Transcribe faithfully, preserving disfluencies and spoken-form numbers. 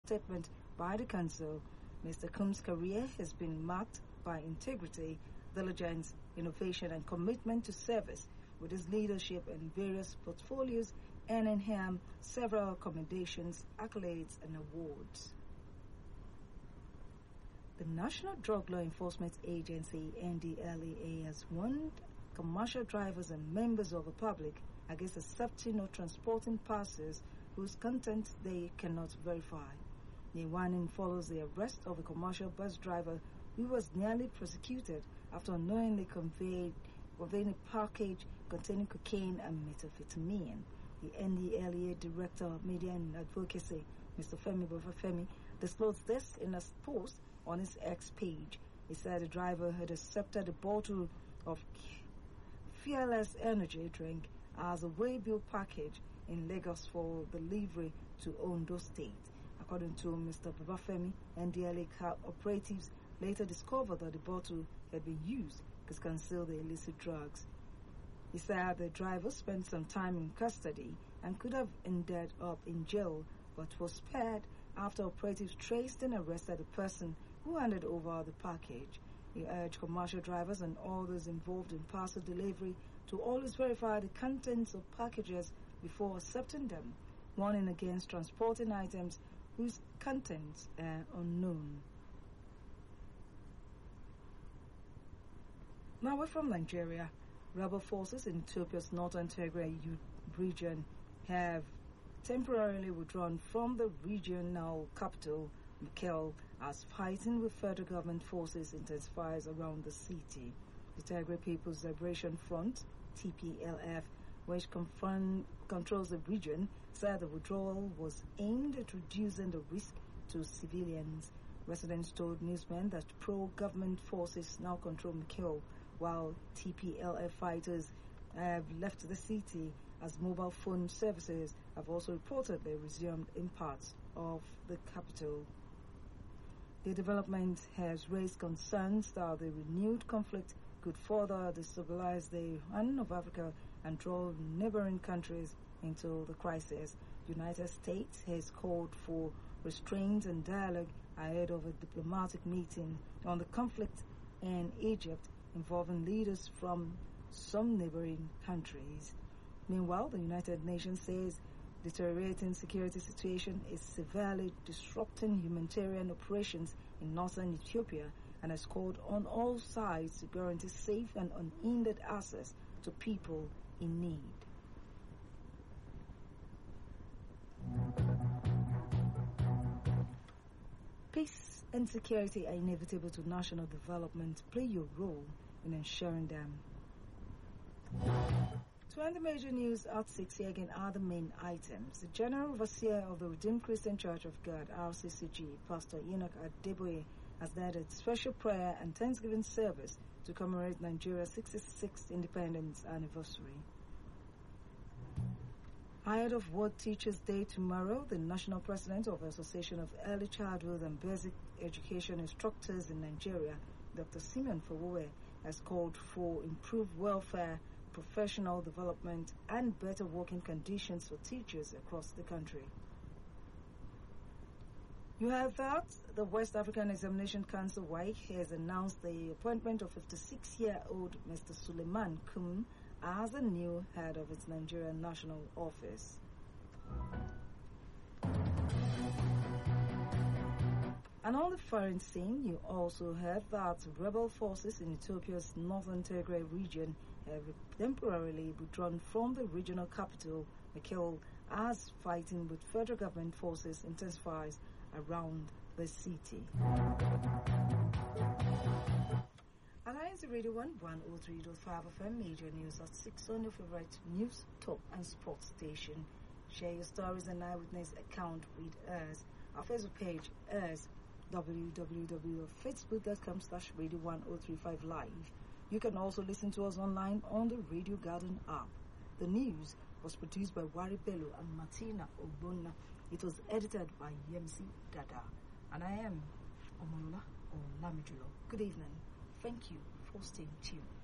statement by the council, Mister Kum's career has been marked by integrity, diligence, innovation, and commitment to service, with his leadership in various portfolios earning him several commendations, accolades, and awards. The National Drug Law Enforcement Agency, N D L E A, has warned commercial drivers and members of the public against accepting or transporting parcels whose contents they cannot verify. The warning follows the arrest of a commercial bus driver who was nearly prosecuted after unknowingly conveyed conveying a package containing cocaine and methamphetamine. The N D L E A Director of Media and Advocacy, Mister Femi Bafafemi, disclosed this in a post on his X page. He said the driver had accepted a bottle of Fearless Energy drink as a waybill package in Lagos for delivery to Ondo State. According to Mister Babafemi, N D L E A operatives later discovered that the bottle had been used to conceal the illicit drugs. He said the driver spent some time in custody and could have ended up in jail, but was spared after operatives traced and arrested the person who handed over the package. He urged commercial drivers and others involved in parcel delivery to always verify the contents of packages before accepting them, warning against transporting items whose contents are unknown. Now away from Nigeria, rebel forces in Ethiopia's northern Tigray region have temporarily withdrawn from the regional capital, Mekelle, as fighting with federal government forces intensifies around the city. The Tigray People's Liberation Front, T P L F, which confront, controls the region, said the withdrawal was aimed at reducing the risk to civilians. Residents told newsmen that pro-government forces now control Mekelle, while T P L F fighters have left the city, as mobile phone services have also reportedly resumed in parts of the capital. The development has raised concerns that the renewed conflict could further destabilize the Horn of Africa and draw neighboring countries into the crisis. The United States has called for restraint and dialogue ahead of a diplomatic meeting on the conflict in Egypt involving leaders from some neighboring countries. Meanwhile, the United Nations says deteriorating security situation is severely disrupting humanitarian operations in northern Ethiopia and has called on all sides to guarantee safe and unhindered access to people in need. Peace and security are inevitable to national development. Play your role in ensuring them. To end the major news at six, here again are the main items. The General Overseer of the Redeemed Christian Church of God, R C C G, Pastor Enoch Adeboye, has led a special prayer and Thanksgiving service to commemorate Nigeria's sixty-sixth independence anniversary. Ahead of World Teachers' Day tomorrow, the National President of the Association of Early Childhood and Basic Education Instructors in Nigeria, Doctor Simeon Fowowe, has called for improved welfare, professional development, and better working conditions for teachers across the country. You have that the West African Examination Council, W A E, has announced the appointment of fifty-six-year-old Mister Suleiman Kum as the new head of its Nigerian national office. And on the foreign scene, you also heard that rebel forces in Ethiopia's northern Tigray region have temporarily withdrawn from the regional capital, Mekelle, as fighting with federal government forces intensifies around the city. Alliance Radio one one oh three point five F M, major news at six on your favorite news, talk and sports station. Share your stories and eyewitness account with us. Our Facebook page is w w w dot facebook dot com slash radio one oh three five live. You can also listen to us online on the Radio Garden app. The news was produced by Wari Bello and Martina Obonna. It was edited by Yemsi Dada. And I am Omolola Olamijulo. Good evening. Thank you for staying tuned.